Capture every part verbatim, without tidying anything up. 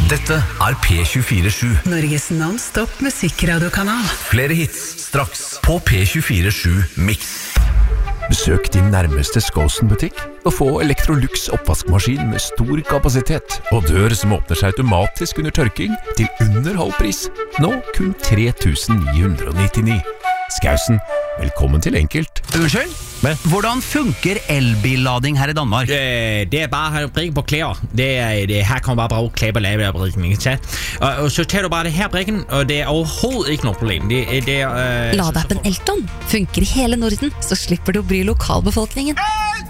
Dette er P tjuefire sju. Norges non-stop musikkradiokanal. Flere hits straks på P tjuefire sju Mix. Besøk din nærmeste Skåsen-butikk og få Electrolux oppvaskmaskin med stor kapasitet og dør som åpner seg automatisk under tørking til under halv pris. Nå kun tre tusen ni hundre nittini. Skausen, velkommen til enkelt. Unnskyld? Men? Hvordan funker elbillading her i Danmark? Øh, det er bare at brikke på klæder. Det er, det, her kan man bare bruge klæber lave af brikken, ikke sant? Og, og så tager du bare det her brikken, og det er overhovedet ikke noget problem. Det, det er, øh, Ladeappen Elton funker i hele Norden, så slipper du å bry lokalbefolkningen.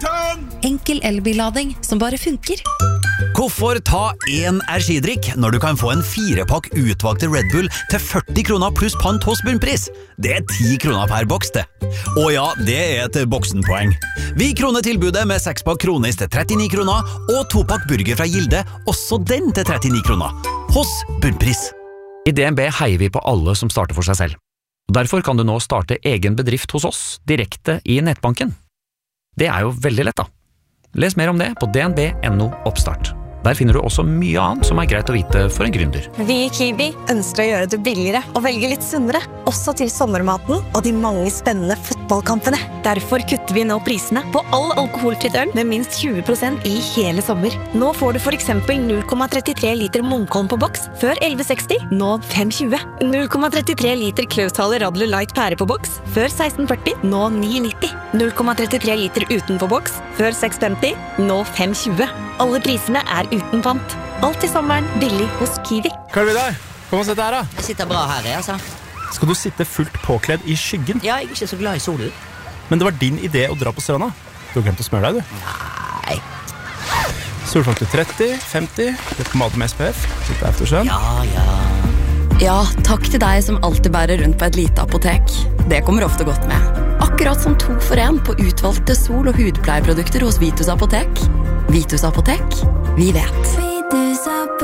Enkel elbillading som bare funker. Hvorfor ta en energidrikk når du kan få en firepakk utvalgte Red Bull til førti kroner pluss pant hos bunnpris? Det er ti kroner per boks det. Og ja, det er et boksenpoeng. Vi kroner tilbudet med sekspakk kronis til trettini kroner og topakk burger fra Gilde, også den til trettini kroner. Hos bunnpris. I D N B heier vi på alle som starter for seg selv. Derfor kan du nå starte egen bedrift hos oss, direkte i nettbanken. Det er jo veldig lett da. Les mer om det på d n b punktum n o oppstart. Der finner du også mye annet som er greit å vite for en gründer. Vi i Kiwi ønsker å gjøre det billigere og velge litt sunnere, også til sommermaten og de mange spennende fotballkampene. Derfor kutter vi nå prisene på all alkoholfritt øl med minst tjue prosent i hele sommer. Nå får du for eksempel null komma trettitre liter Munkholm på boks, før elleve seksti, nå fem tjue. null komma trettitre liter Klausthal Radler Light pære på boks, før seksten førti, nå ni nitti. null komma trettitre liter uten på boks, før seks femti, nå fem tjue. Alle prisene er uten pant. Alt i sommeren billig hos Kiwi. Hva er det der? Kom og sett her da. Jeg sitter bra her, altså. Skal du sitte fullt påkledd i skyggen? Ja, jeg er ikke så glad i solen. Men det var din idé å dra på stranda. Du har glemt å smøre deg, du. Nei. Solfaktor tretti, femti, litt pomade med S P F. Sitte her efter skjønn. Ja, ja. Ja, takk til deg som alltid bærer rundt på et lite apotek. Det kommer ofte godt med. Akkurat som to for en på utvalgte sol- og hudpleieprodukter hos Vitus Apotek. Vitus Apotek, vi vet. Vitus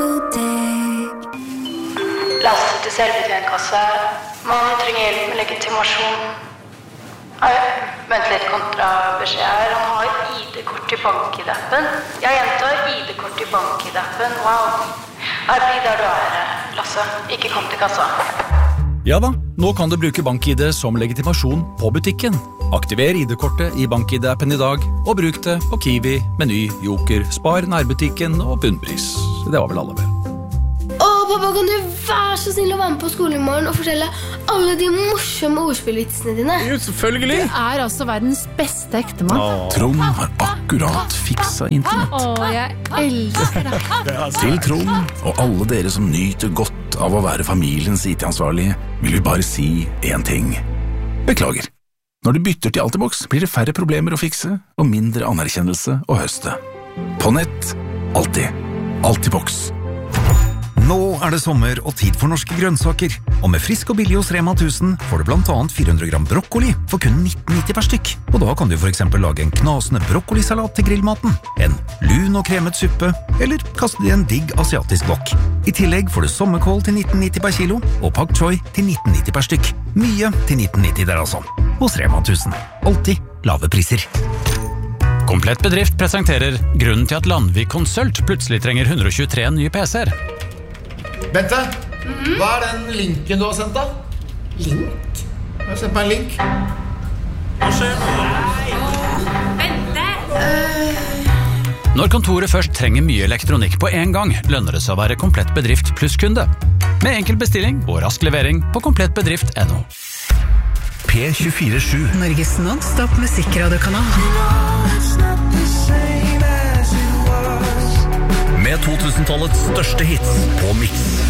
Apotek. Lastet til selvbetjentkasse. Mannen trenger hjelp med legitimasjon. Nei, vent litt kontra beskjed her. Han har I D-kort i bank-I-D-appen. Jeg gjentar I D-kort i bank-I-D-appen. Wow. Her blir der du er, Lasse. Ikke kom til kassa. Ja da, nå kan du bruke BankID som legitimasjon på butikken. Aktiver I D-kortet i BankID-appen i dag, og bruk det på Kiwi, Meny, Joker, Spar, nærbutikken og bunnpris. Det var vel alle vel. Åh, pappa, kan du være så snill å være med på skolen i morgen og fortelle alle de morsomme ordspillvitsene dine? Jo, selvfølgelig! Du er altså verdens beste ektemann. Åh. Trond har akkurat fiksa internett. Åh, jeg elsker deg. Til Trond og alle dere som nyter godt av å være familiens I T-ansvarlige, vil vi bare si en ting. Beklager. Når du bytter til Altibox, blir det færre problemer å fikse og mindre anerkjennelse å høste. På nett, alltid. Altibox. Nå er det sommer og tid for norske grønnsaker. Og med frisk og billig hos Rema tusen får du blant annet fire hundre gram brokkoli for kun nitten nitti per stykk. Og da kan du for eksempel lage en knasende brokkolisalat til grillmaten, en lun og kremet suppe, eller kaste det i en digg asiatisk wok. I tillegg får du sommerkål til nitten nitti per kilo, og pak choi til nitten nitti per stykk. Mye til nitten nitti der altså. Hos Rema tusen. Alltid lave priser. Komplett Bedrift presenterer grunnen til at Landvik Konsult plutselig trenger hundre og tjuetre nye P C-er. Bente, mm-hmm. Hva er den linken du har sendt da? Link? Jeg har sendt meg en link. Hva skjer? Bente! Uh... Når kontoret først trenger mye elektronikk på en gang, lønner det seg å være Komplett Bedrift pluss kunde. Med enkel bestilling og rask levering på komplett bedrift punktum no. P tjuefire sju. Norges non-stop musikkradiokanal. Med to tusen-tallets største hits på Mix.